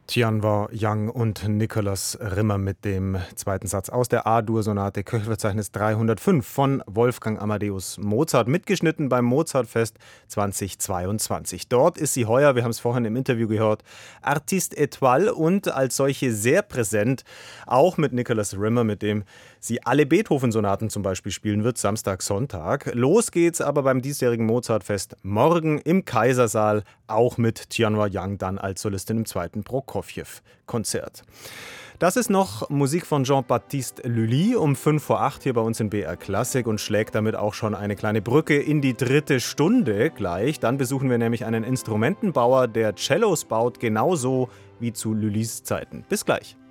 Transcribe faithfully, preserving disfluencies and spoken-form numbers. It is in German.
Tianwa Yang und Nicholas Rimmer mit dem zweiten Satz aus der A-Dur-Sonate Köchelverzeichnis dreihundertfünf von Wolfgang Amadeus Mozart, mitgeschnitten beim Mozartfest zweitausendzweiundzwanzig. Dort ist sie heuer, wir haben es vorhin im Interview gehört, Artiste Étoile und als solche sehr präsent, auch mit Nicholas Rimmer, mit dem sie alle Beethoven-Sonaten zum Beispiel spielen wird, Samstag, Sonntag. Los geht's aber beim diesjährigen Mozartfest morgen im Kaisersaal, auch mit Tianwa Yang dann als Solistin im zweiten Prokofjew-Konzert. Das ist noch Musik von Jean-Baptiste Lully um fünf vor acht hier bei uns in B R Klassik und schlägt damit auch schon eine kleine Brücke in die dritte Stunde gleich. Dann besuchen wir nämlich einen Instrumentenbauer, der Cellos baut, genauso wie zu Lullys Zeiten. Bis gleich.